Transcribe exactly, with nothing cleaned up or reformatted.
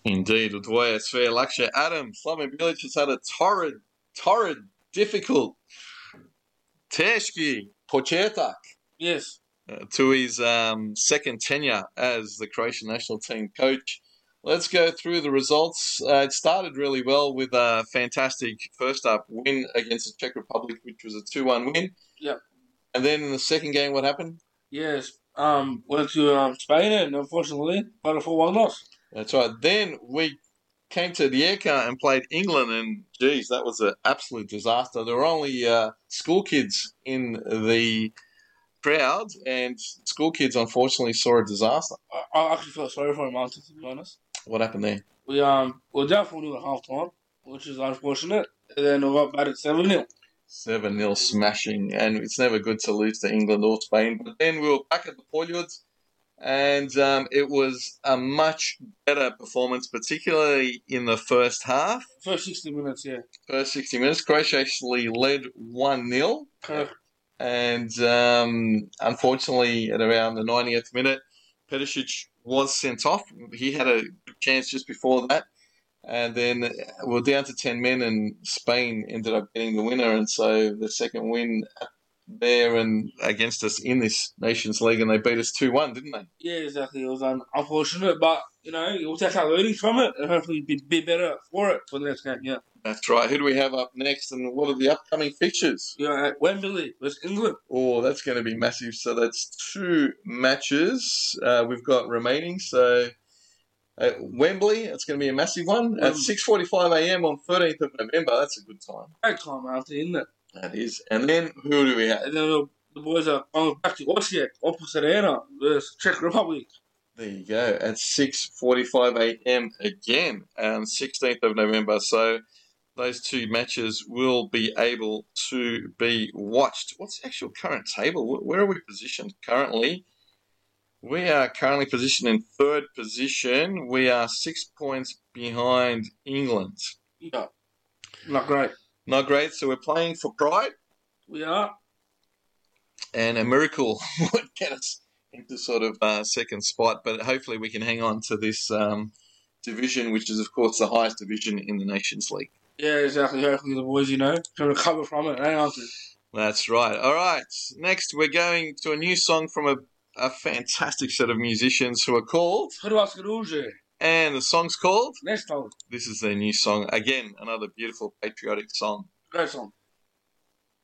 Indeed, Udvoje, Sve, Laksha, Adam, Slaven Bilic has had a torrid, torrid, difficult, Teški početak Yes. uh, to his um, second tenure as the Croatian national team coach. Let's go through the results. Uh, it started really well with a fantastic first-up win against the Czech Republic, which was a two one win. Yep. And then in the second game, what happened? Yes. Um, went to um, Spain and unfortunately got a four one loss. That's right. Then we came to Rijeka and played England, and geez, that was an absolute disaster. There were only uh, school kids in the crowd, and school kids unfortunately saw a disaster. I, I actually felt sorry for him, Martin, to be honest. What happened there? We um we were down four nil at half time, which is unfortunate. And then we got back at seven nil. seven nil smashing, and it's never good to lose to England or Spain. But then we were back at the Poljuds, and um, it was a much better performance, particularly in the first half. First sixty minutes, yeah. First sixty minutes, Croatia actually led one nil. Correct. And um, unfortunately, at around the ninetieth minute, Pedicic was sent off. He had a good chance just before that. And then we're down to ten men, and Spain ended up getting the winner. And so the second win there and against us in this Nations League, and they beat us two one, didn't they? Yeah, exactly. It was um, unfortunate, but, you know, we'll take our learnings from it and hopefully be, be better for it for the next game, yeah. That's right. Who do we have up next, and what are the upcoming fixtures? Yeah, at Wembley versus England. Oh, that's going to be massive. So that's two matches uh, we've got remaining. So at Wembley, it's going to be a massive one at six forty-five a.m. on thirteenth of November. That's a good time. Great time, Martin, isn't it? That is. And then who do we have? And then the boys are going back to Osijek, opposite Arena versus Czech Republic. There you go. At six forty-five a.m. again on sixteenth of November. So those two matches will be able to be watched. What's the actual current table? Where are we positioned currently? We are currently positioned in third position. We are six points behind England. Yeah, not great. Not great. So we're playing for pride. We are. And a miracle would get us into sort of uh, second spot. But hopefully we can hang on to this um, division, which is, of course, the highest division in the Nations League. Yeah, exactly. Hopefully the boys, you know, can recover from it. Hang on to it. That's right. All right. Next, we're going to a new song from a, a fantastic set of musicians who are called... Hrvatska ruže. And the song's called... Next time. This is their new song. Again, another beautiful patriotic song. Great song.